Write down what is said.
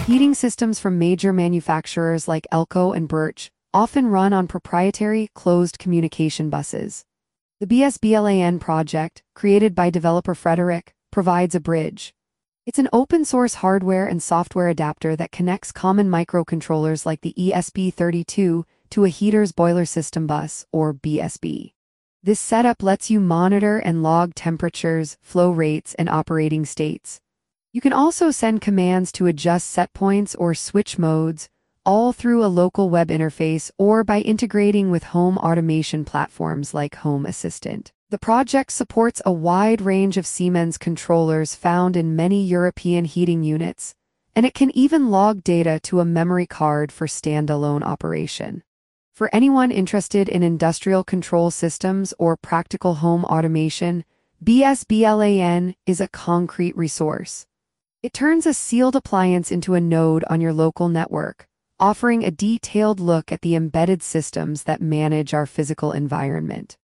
Heating systems from major manufacturers like Elco and Birch often run on proprietary, closed communication buses. The BSBLAN project, created by developer Frederick, provides a bridge. It's an open-source hardware and software adapter that connects common microcontrollers like the ESP32 to a heater's boiler system bus, or BSB. This setup lets you monitor and log temperatures, flow rates, and operating states. You can also send commands to adjust set points or switch modes, all through a local web interface or by integrating with home automation platforms like Home Assistant. The project supports a wide range of Siemens controllers found in many European heating units, and it can even log data to a memory card for standalone operation. For anyone interested in industrial control systems or practical home automation, BSBLAN is a concrete resource. It turns a sealed appliance into a node on your local network, offering a detailed look at the embedded systems that manage our physical environment.